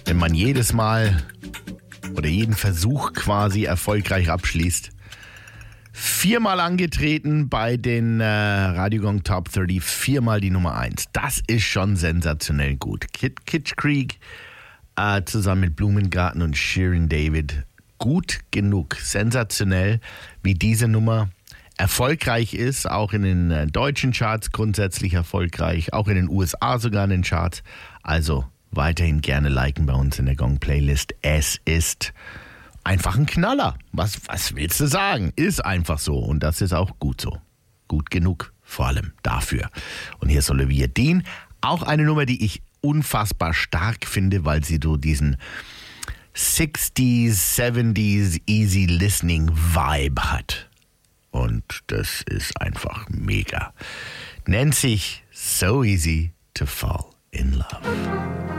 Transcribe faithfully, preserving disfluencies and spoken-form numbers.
wenn man jedes Mal oder jeden Versuch quasi erfolgreich abschließt. Viermal angetreten bei den äh, Radiogong Top dreißig, viermal die Nummer eins. Das ist schon sensationell gut. Kid Kitsch Creek äh, zusammen mit Blumengarten und Shirin David. Gut genug, sensationell, wie diese Nummer erfolgreich ist, auch in den äh, deutschen Charts grundsätzlich erfolgreich, auch in den U S A sogar in den Charts. Also weiterhin gerne liken bei uns in der Gong-Playlist. Es ist einfach ein Knaller. Was, was willst du sagen? Ist einfach so und das ist auch gut so. Gut genug, vor allem dafür. Und hier ist Olivia Dean, auch eine Nummer, die ich unfassbar stark finde, weil sie so diesen sixties, seventies Easy Listening Vibe hat. Und das ist einfach mega. Nennt sich So Easy to Fall in Love.